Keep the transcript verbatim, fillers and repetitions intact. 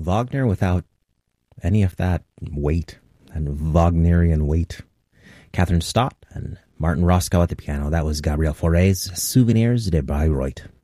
Wagner without any of that weight and Wagnerian weight. Catherine Stott and Martin Roscoe at the piano. That was Gabriel Fauré's Souvenirs de Bayreuth.